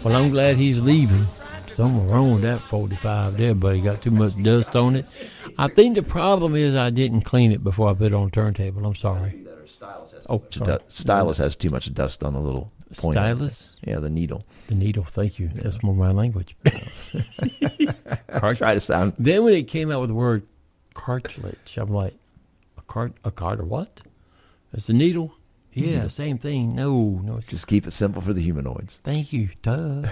Well, I'm glad he's leaving. Something wrong with that 45 there, but he got too much dust on it. I think the problem is I didn't clean it before I put it on the turntable. I'm sorry. Oh, sorry. Stylus has too much dust on the little point. Stylus? Yeah, the needle. The needle, thank you. That's more my language. Try to sound. Then when it came out with the word cartilage, I'm like, a cart or what? It's the needle? Yeah, same thing. No. It's Just keep it simple for the humanoids. Thank you. Duh.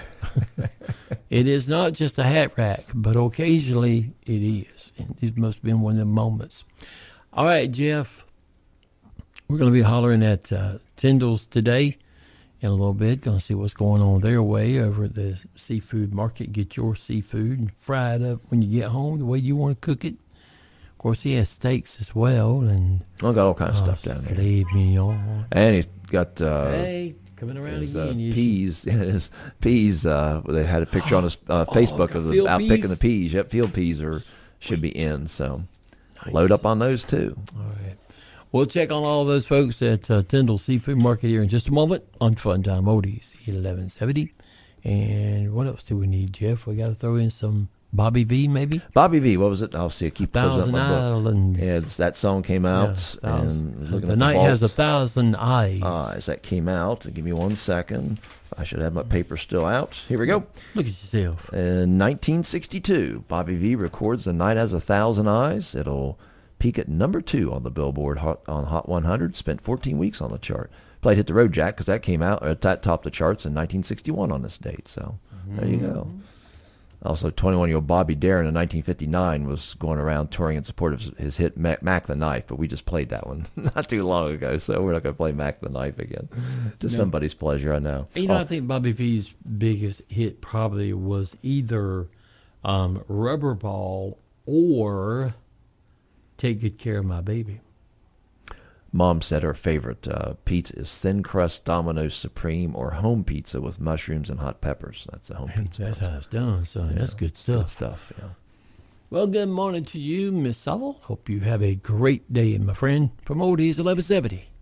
It is not just a hat rack, but occasionally it is. And this must have been one of the moments. All right, Jeff. We're going to be hollering at Tyndall's today in a little bit. Going to see what's going on their way over at the seafood market. Get your seafood and fry it up when you get home the way you want to cook it. Of course, he has steaks as well. And Got all kinds of stuff down there. Filet mignon. And he's got Hey, coming around again. peas. His peas. They had a picture on his Facebook of the out peas? picking the peas. Yep, field peas should be in. So load up on those too. All right. We'll check on all those folks at Tyndall Seafood Market here in just a moment on Fun Time Oldies 1170. And what else do we need, Jeff? We got to throw in some Bobby V, maybe? Bobby V, what was it? I'll see. I keep closing up Thousand my book. Islands. Yeah, that song came out. And looking The at night vault has 1,000 eyes. eyes. That came out. Give me 1 second. I should have my paper still out. Here we go. Look at yourself. In 1962, Bobby V records The Night Has 1,000 Eyes. It'll peak at number 2 on the Billboard on Hot 100. Spent 14 weeks on the chart. Played Hit the Road Jack because that came out, that topped the charts in 1961 on this date. So there you go. Also, 21-year-old Bobby Darin in 1959 was going around touring in support of his hit Mac the Knife, but we just played that one not too long ago, so we're not going to play Mac the Knife again. To somebody's pleasure, I know. I think Bobby V's biggest hit probably was either Rubber Ball or Take Good Care of My Baby. Mom said her favorite pizza is thin crust Domino's Supreme or home pizza with mushrooms and hot peppers. That's a home pizza. That's how it's done, son. Yeah, That's good stuff. Good stuff, yeah. Well, good morning to you, Miss Sowell. Hope you have a great day, my friend, from Oldies 1170.